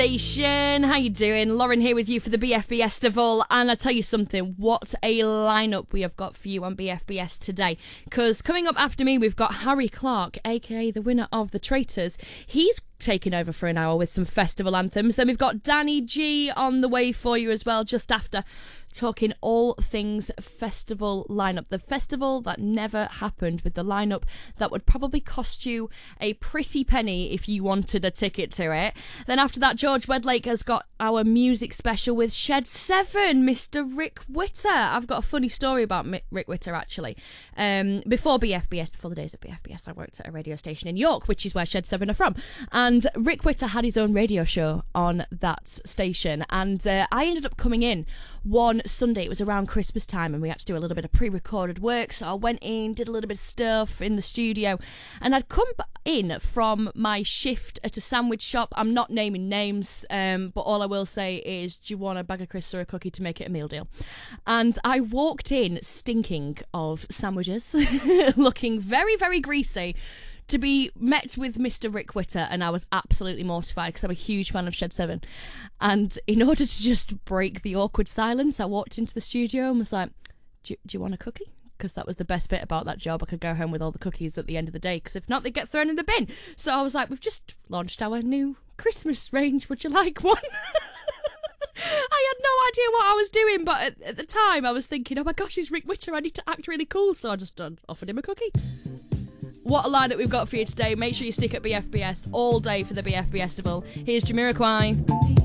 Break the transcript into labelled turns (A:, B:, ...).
A: Station. How you doing? Lauren here with you for the BFBS Festival, and I tell you something, what a lineup we have got for you on BFBS today, because coming up after me we've got Harry Clark, aka the winner of The Traitors. He's taking over for an hour with some festival anthems. Then we've got Danny G on the way for you as well just after, talking all things festival lineup. The festival that never happened, with the lineup that would probably cost you a pretty penny if you wanted a ticket to it. Then after that, George Wedlake has got our music special with Shed 7, Mr. Rick Witter. I've got a funny story about Rick Witter, actually. Before BFBS, before the days of BFBS, I worked at a radio station in York, which is where Shed 7 are from. And Rick Witter had his own radio show on that station. And I ended up coming in one Sunday. It was around Christmas time, and we had to do a little bit of pre-recorded work, so I went in, did a little bit of stuff in the studio, and I'd come in from my shift at a sandwich shop. I'm not naming names, but all I will say is, do you want a bag of crisps or a cookie to make it a meal deal? And I walked in stinking of sandwiches, looking very, very greasy, to be met with Mr. Rick Witter, and I was absolutely mortified because I'm a huge fan of Shed 7. And in order to just break the awkward silence, I walked into the studio and was like, do you want a cookie? Because that was the best bit about that job. I could go home with all the cookies at the end of the day, because if not, they get thrown in the bin. So I was like, we've just launched our new Christmas range. Would you like one? I had no idea what I was doing, but at the time I was thinking, oh my gosh, he's Rick Witter, I need to act really cool. So I just offered him a cookie. What a lineup we've got for you today. Make sure you stick at BFBS all day for the BFBS Festival. Here's Jamiroquai.